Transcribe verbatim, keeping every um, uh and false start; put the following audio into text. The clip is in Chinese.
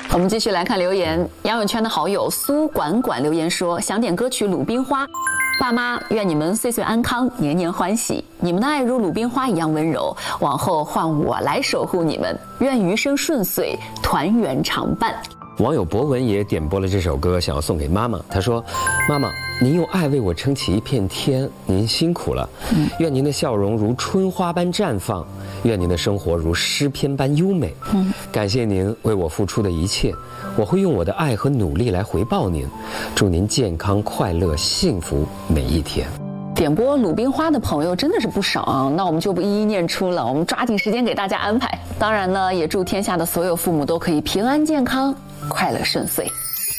我们继续来看留言，杨永圈的好友苏管管留言说，想点歌曲《鲁冰花》。爸妈，愿你们岁岁安康，年年欢喜。你们的爱如鲁冰花一样温柔，往后换我来守护你们。愿余生顺遂，团圆常伴。 网友博文也点播了这首歌，想要送给妈妈。他说：“妈妈，您用爱为我撑起一片天，您辛苦了。嗯、愿您的笑容如春花般绽放，愿您的生活如诗篇般优美。嗯、感谢您为我付出的一切，我会用我的爱和努力来回报您。祝您健康、快乐、幸福每一天。” 点播鲁冰花的朋友真的是不少啊，那我们就不一一念出了，我们抓紧时间给大家安排。当然呢，也祝天下的所有父母都可以平安健康、快乐顺遂。